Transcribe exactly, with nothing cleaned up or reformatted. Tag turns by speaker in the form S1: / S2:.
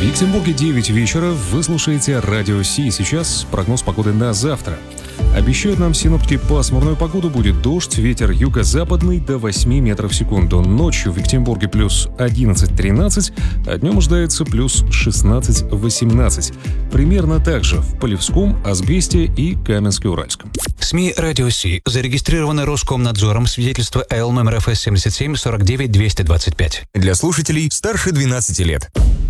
S1: В Екатеринбурге девять вечера. Вы слушаете Радио Си. Сейчас прогноз погоды на завтра. Обещают нам синоптики пасмурную погоду. Будет дождь, ветер юго-западный до восьми метров в секунду. Ночью в Екатеринбурге плюс одиннадцать-тринадцать, а днем ожидается плюс шестнадцать-восемнадцать. Примерно так же в Полевском, Асбесте и Каменске-Уральском.
S2: СМИ «Радио Си» зарегистрированы Роскомнадзором, свидетельство АЛ номер эф эс семьдесят семь сорок девять двести двадцать пять.
S3: Для слушателей старше двенадцати лет.